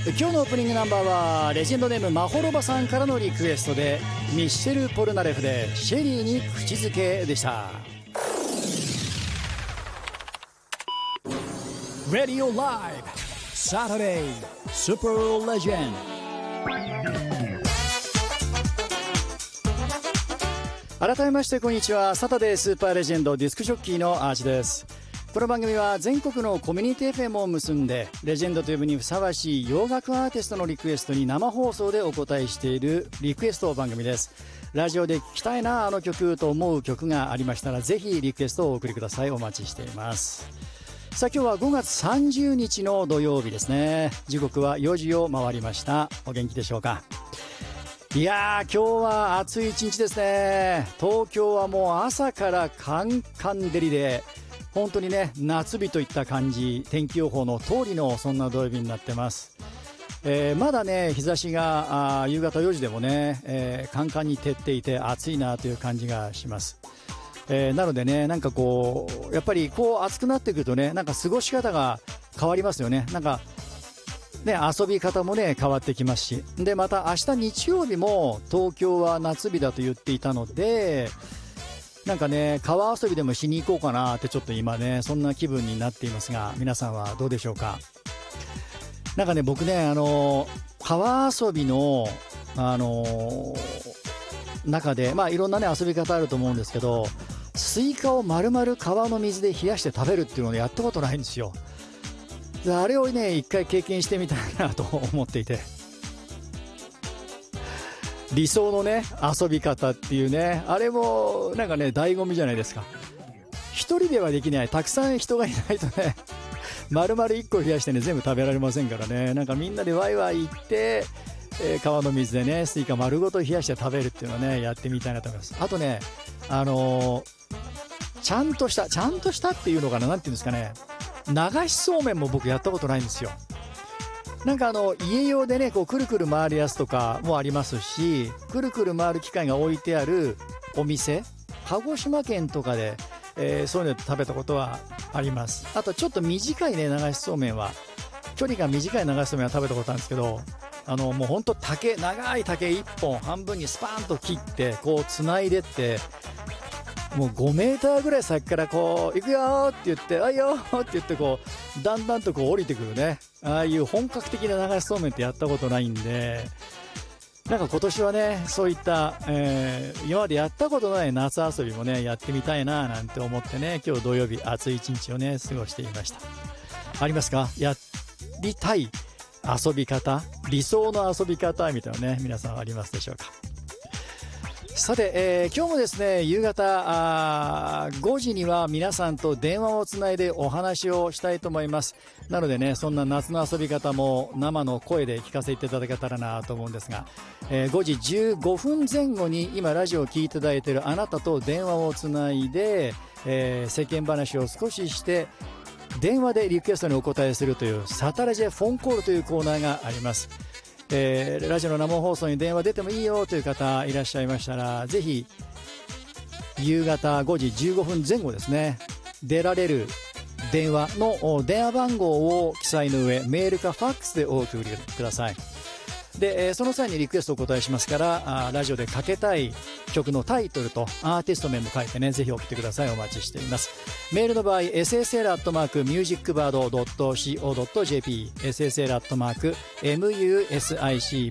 今日のオープニングナンバーはレジェンドネームまほろばさんからのリクエストでミッシェル・ポルナレフでシェリーに口づけでした。Radio Live Saturday Super Legend。 改めましてこんにちは。サタデースーパーレジェンドディスクジョッキーのアーチです。この番組は全国のコミュニティ FM を結んでレジェンドと呼ぶにふさわしい洋楽アーティストのリクエストに生放送でお答えしているリクエスト番組です。ラジオで聴きたいなあの曲と思う曲がありましたらぜひリクエストをお送りください。お待ちしています。さあ今日は5月30日の土曜日ですね。時刻は4時を回りました。お元気でしょうか。いやー今日は暑い一日ですね。東京はもう朝からカンカン照りで本当にね夏日といった感じ、天気予報の通りのそんな土曜日になってます。まだね日差しが夕方4時でもね、カンカンに照っていて暑いなという感じがします。なのでねなんかこうやっぱりこう暑くなってくるとねなんか過ごし方が変わりますよね。なんかね遊び方もね変わってきますし、でまた明日日曜日も東京は夏日だと言っていたのでなんかね川遊びでもしに行こうかなってちょっと今ねそんな気分になっていますが、皆さんはどうでしょうか。なんかね僕ね川遊びの中でまあいろんなね遊び方あると思うんですけど、スイカを丸々川の水で冷やして食べるっていうのをやったことないんですよ。あれをね一回経験してみたいなと思っていて、理想のね遊び方っていうねあれもなんかね醍醐味じゃないですか。一人ではできない、たくさん人がいないとね丸々1個冷やしてね全部食べられませんからね。なんかみんなでワイワイ行って、川の水でねスイカ丸ごと冷やして食べるっていうのをねやってみたいなと思います。あとねちゃんとしたっていうのかな、なんていうんですかね、流しそうめんも僕やったことないんですよ。なんか家用でねこうくるくる回るやつとかもありますし、くるくる回る機械が置いてあるお店、鹿児島県とかで、そういうの食べたことはあります。あとちょっと短いね流しそうめんは、距離が短い流しそうめんは食べたことあるんですけど、もうほんと長い竹1本半分にスパーンと切ってこうつないでって、もう5メーターぐらい先からこう行くよーって言ってあいよーって言ってこうだんだんとこう降りてくるね、ああいう本格的な流しそうめんってやったことないんで、なんか今年はねそういった、今までやったことない夏遊びもねやってみたいななんて思ってね、今日土曜日暑い一日をね過ごしていました。ありますか、やりたい遊び方、理想の遊び方みたいなね皆さんありますでしょうか。さて、今日もですね夕方5時には皆さんと電話をつないでお話をしたいと思います。なのでねそんな夏の遊び方も生の声で聞かせていただけたらなと思うんですが、5時15分前後に今ラジオを聞いていただいているあなたと電話をつないで、世間話を少しして電話でリクエストにお答えするというサタラジェフォンコールというコーナーがあります。ラジオの生放送に電話出てもいいよという方いらっしゃいましたら、ぜひ夕方5時15分前後ですね出られる電話の電話番号を記載の上メールかファックスでお送りください。で、その際にリクエストをお答えしますからラジオでかけたい曲のタイトルとアーティスト名も書いてねぜひ送ってください。お待ちしています。メールの場合 ssl@musicbird.co.jp ssl@musicbird